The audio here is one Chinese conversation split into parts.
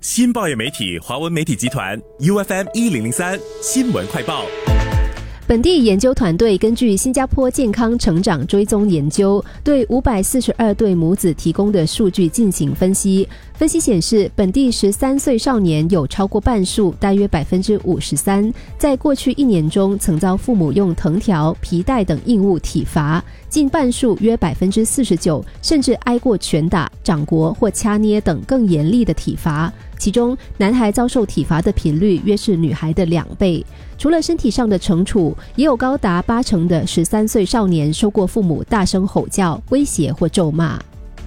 新报业媒体华文媒体集团 UFM 1003新闻快报。 本地研究团队根据新加坡健康成长追踪研究，对542对母子提供的数据进行分析。分析显示，本地13岁少年有超过半数，大约53%，在过去1年中曾遭父母用藤条、皮带等硬物体罚，近半数约49%，甚至挨过拳打、掌掴或掐捏等更严厉的体罚。其中，男孩遭受体罚的频率约是女孩的2倍。除了身体上的惩处，也有高达80%的13岁少年受过父母大声吼叫、威胁或咒骂。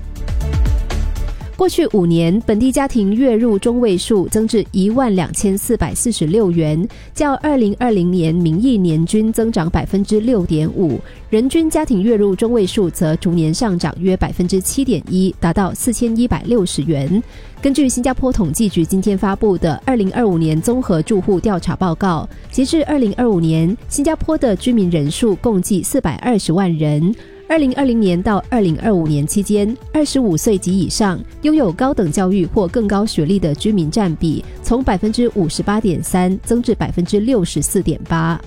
过去5年，本地家庭月入中位数增至12446元，较2020年名义年均增长 6.5%， 人均家庭月入中位数则逐年上涨约 7.1%， 达到4160元。根据新加坡统计局今天发布的2025年综合住户调查报告，截至2025年，新加坡的居民人数共计420万人。2020年到2025年期间，25岁及以上拥有高等教育或更高学历的居民占比从 58.3% 增至 64.8%。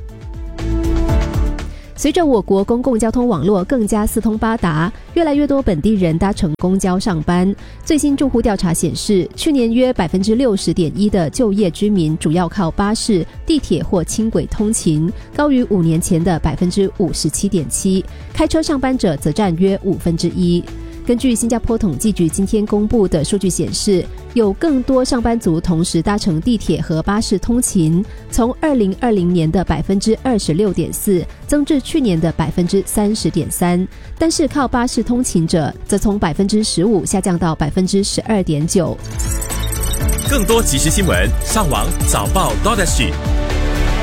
随着我国公共交通网络更加四通八达，越来越多本地人搭乘公交上班。最新住户调查显示，去年约 60.1% 的就业居民主要靠巴士、地铁或轻轨通勤，高于5年前的 57.7%， 开车上班者则占约1/5。根据新加坡统计局今天公布的数据显示，有更多上班族同时搭乘地铁和巴士通勤，从2020年的 26.4% 增至去年的 30.3%， 但是靠巴士通勤者则从 15% 下降到 12.9%。 更多即时新闻，上网早报 .SG